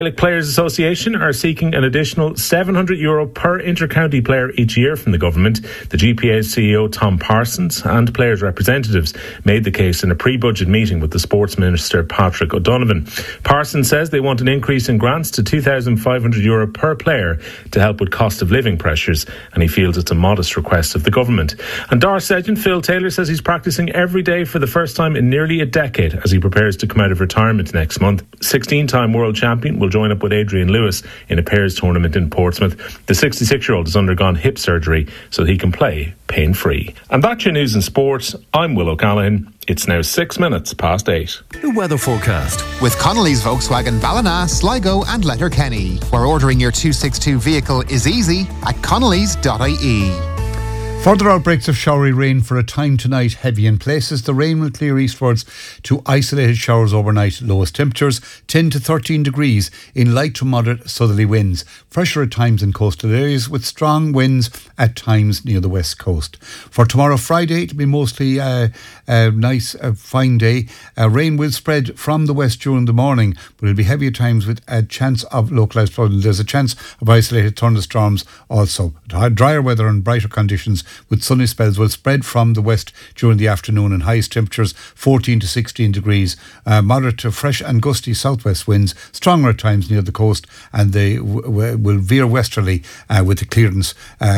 Gaelic Players Association are seeking an additional €700 per inter-county player each year from the government. The GPA's CEO Tom Parsons and players' representatives made the case in a pre-budget meeting with the Sports Minister Patrick O'Donovan. Parsons says they want an increase in grants to €2,500 per player to help with cost of living pressures, and he feels it's a modest request of the government. And Doris legend Phil Taylor says he's practising every day for the first time in nearly a decade as he prepares to come out of retirement next month. 16-time world champion will join up with Adrian Lewis in a pairs tournament in Portsmouth. The 66-year-old has undergone hip surgery so he can play pain-free. And that's your news and sport. I'm Will O'Callaghan. It's now 6 minutes past 8. The weather forecast with Connolly's Volkswagen Ballina, Sligo and Letterkenny, where ordering your 262 vehicle is easy at connellys.ie. Further outbreaks of showery rain for a time tonight, heavy in places. The rain will clear eastwards to isolated showers overnight. Lowest temperatures 10 to 13 degrees in light to moderate southerly winds. Fresher at times in coastal areas with strong winds at times near the west coast. For tomorrow Friday, it'll be mostly a nice, fine day. Rain will spread from the west during the morning, but it'll be heavy at times with a chance of localised flooding. There's a chance of isolated thunderstorms also. Drier weather and brighter conditions with sunny spells will spread from the west during the afternoon, and highest temperatures 14 to 16 degrees. Moderate to fresh and gusty southwest winds, stronger at times near the coast, and they will veer westerly with the clearance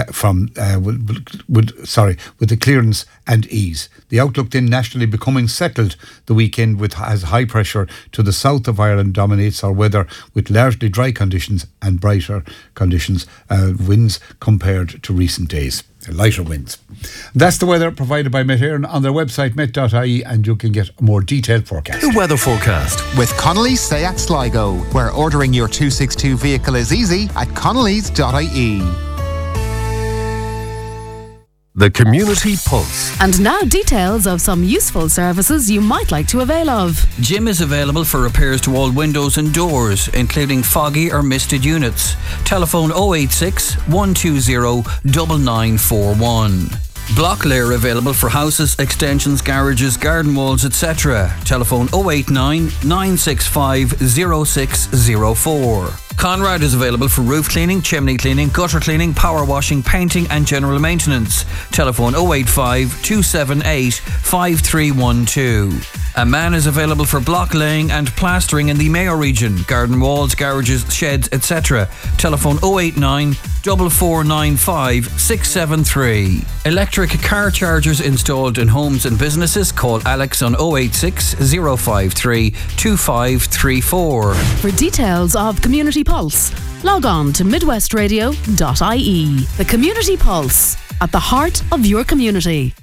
with the clearance and ease. The outlook then nationally becoming settled the weekend with as high pressure to the south of Ireland dominates our weather with largely dry conditions and brighter conditions, winds compared to recent days. Lighter winds. That's the weather provided by Met Éireann on their website met.ie, and you can get a more detailed forecast. The weather forecast with Connolly's Seat Sligo, where ordering your 262 vehicle is easy at connellys.ie. The Community Pulse. And now details of some useful services you might like to avail of. Jim is available for repairs to all windows and doors, including foggy or misted units. Telephone 086 120 9941. Block layer available for houses, extensions, garages, garden walls, etc. Telephone 089 965 0604. Conrad is available for roof cleaning, chimney cleaning, gutter cleaning, power washing, painting and general maintenance. Telephone 085 278 5312. A man is available for block laying and plastering in the Mayo region, garden walls, garages, sheds, etc. Telephone 089 4495 673. Electric car chargers installed in homes and businesses. Call Alex on 086 053 2534. For details of Community Pulse, log on to midwestradio.ie. The Community Pulse, at the heart of your community.